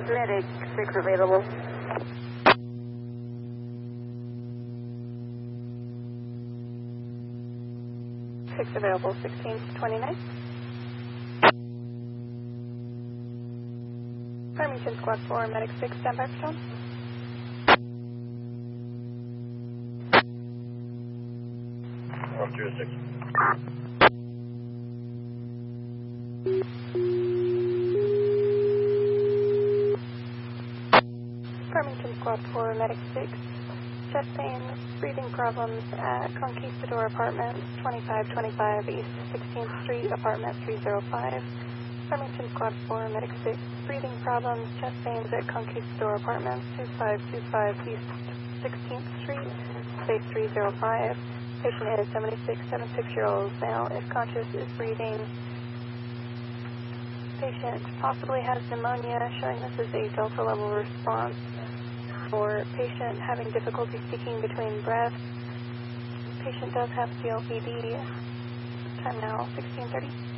Medic 6 available. 6 available, 1629. Farmington Squad 4, Medic 6, standby for tone. Off 06. Farmington Squad 4, Medic 6, chest pain, breathing problems at Conquistador Apartments, 2525 East 16th Street, Apartment 305. Farmington Squad 4, Medic 6, breathing problems, chest pains at Conquistador Apartments, 2525 East 16th Street, space 305. Patient is 76-year-old male, is conscious, is breathing. Patient possibly has pneumonia, showing this is a Delta level response. For patient having difficulty speaking between breaths. Patient does have COPD. Time now, 16:30.